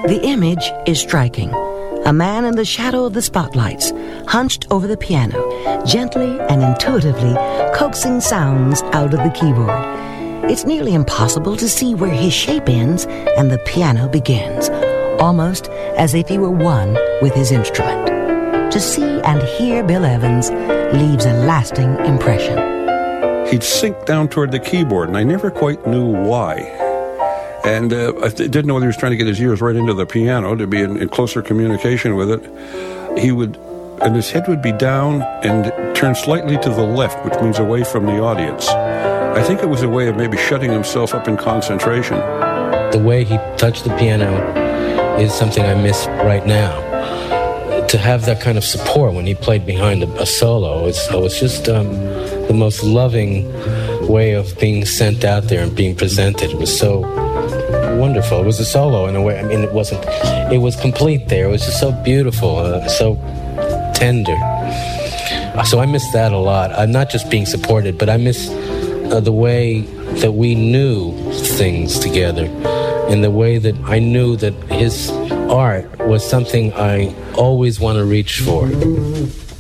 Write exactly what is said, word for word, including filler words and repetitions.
The image is striking. A man in the shadow of the spotlights, hunched over the piano, gently and intuitively coaxing sounds out of the keyboard. It's nearly impossible to see where his shape ends and the piano begins, almost as if he were one with his instrument. To see and hear Bill Evans leaves a lasting impression. He'd sink down toward the keyboard, and I never quite knew why. And uh, I didn't know whether he was trying to get his ears right into the piano to be in, in closer communication with it. He would, and his head would be down and turn slightly to the left, which means away from the audience. I think it was a way of maybe shutting himself up in concentration. The way he touched the piano is something I miss right now. To have that kind of support when he played behind a, a solo, it was, it was just um, the most loving way of being sent out there and being presented. It was so wonderful. It was a solo in a way. I mean, it wasn't, it was complete there. It was just so beautiful, uh, so tender. So I miss that a lot. I'm not just being supported, but I miss uh, the way that we knew things together, and the way that I knew that his art was something I always want to reach for.